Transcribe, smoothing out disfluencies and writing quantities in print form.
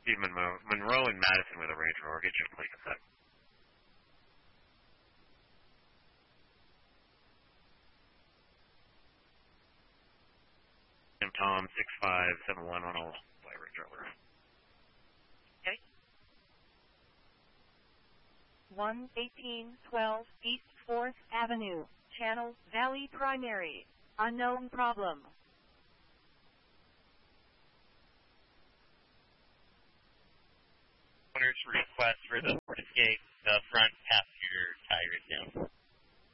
Steve Monroe and Madison with a Range Rover. Get your plate in a sec. I'm Tom, 657110, White Range Rover. Okay. 11812 East 4th Avenue, Channel Valley Primary. Unknown problem. Owner's request for the Escape, the front passenger tire is down.